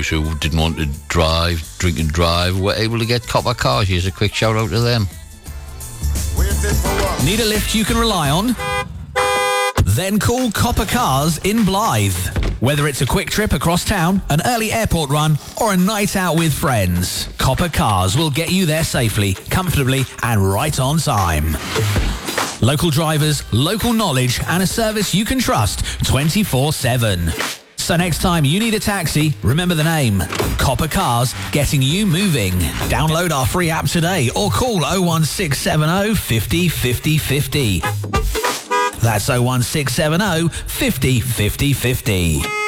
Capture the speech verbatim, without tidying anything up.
those who didn't want to drive, drink and drive, were able to get Copper Cars. Here's a quick shout out to them. Need a lift you can rely on? Then call Copper Cars in Blythe. Whether it's a quick trip across town, an early airport run, or a night out with friends, Copper Cars will get you there safely, comfortably, and right on time. Local drivers, local knowledge, and a service you can trust twenty-four seven. So next time you need a taxi, remember the name. Copper Cars, getting you moving. Download our free app today or call oh one six seven oh, five oh, five oh, five oh. That's oh one six seven oh, five oh, five oh, five oh.